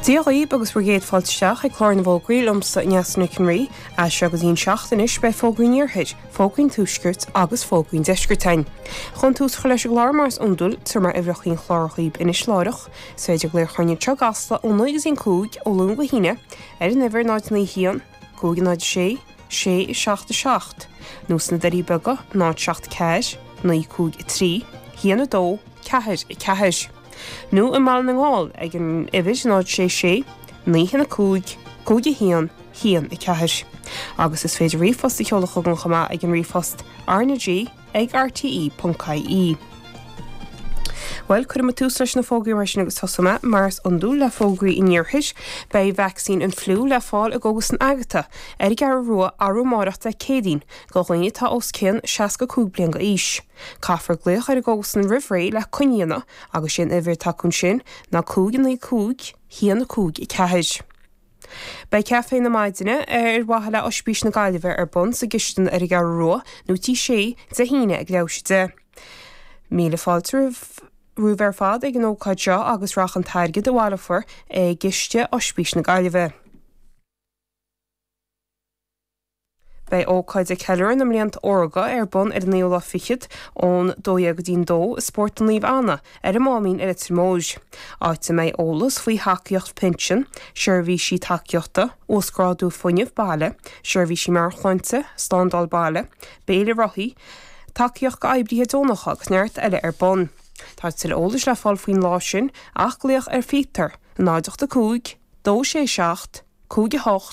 Díoí agus brigéad fáilteach ag chlár na bhógraí lomsa neasna Cinrí a segus íon seachtanis be fógraí níorthaid, fógraín túscurt agus fógraín deiscurtain. Chun tús leis go lár mars úndul tar mar ibhreachín chláirchaíb inis láireach, suidir léir chuine tro gasla ó 9 cúig ó lún go híine ar an ibhar náid na híon, cúig náid sé is 7 nús na darí bega náid 7 ceis, 9 cúig 3, híana dó, ceithir. Nú i mal na ngáil ag an ibis náid sé, 9 cúig, cúig híon i ceithir. Agus is féidir rifost i cheolach chugan chama ag an rifost RNG ag rte.caí. Well, chuir tús leis na fógraí mar sin agus tosama mars undú le fógraí i níorthaid bei vaccín an flu le fáil a gógus an agata ar gar rua arú máireachta cédín go chuine tá os cin 65 bliain go ís. Caafar gléoch ar a gógus an rifré le cuineanna agus sin ihir tacún sin na cúig híana cúig i ceithir. Bei cefé na maidine ar wahala ospís na gaiilehar ar bun sa gistan ar gar rua nó tí sé de híine ag leabhside. Míle fáiltar rúbhar fad ag an ócáid seo agus rachan tairgid a bhálafar ag giste ospís na gaiilehar. Bei ócáid ag ceilr na mlíont óraga ar bun ar néola fichiid ón 2 sport an líomh anna ar a mámín ar a trimóis. Áite méid ólas faoi hacaíocht pension, seirbhí sí taceochta, óscráadú fuinneamh baile, seirbhí sí mar chuinte, standal baile, béle rothí, taceocht go aibríthe dónachach neart eile ar bun. Tá til ólas le fáil faoin lá sin ach gléoch ar fitar, náideachta cúig, 2 sé 7, cúig 8,